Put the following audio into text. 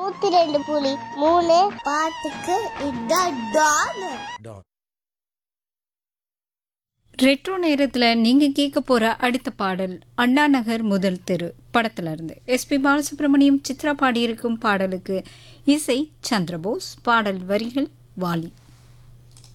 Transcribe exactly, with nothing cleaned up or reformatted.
நூத்தி ரெண்டு புலி மூணு பாட்டுக்கு இதான் டான். ரெட்ரோ நேரத்தில் நீங்கள் கேட்க போகிற அடுத்த பாடல் அண்ணா நகர் முதல் தெரு படத்துல இருந்து எஸ்பி பாலசுப்ரமணியம் சித்ரா பாடியிருக்கும் பாடலுக்கு இசை சந்திரபோஸ், பாடல் வரிகள் வாலி.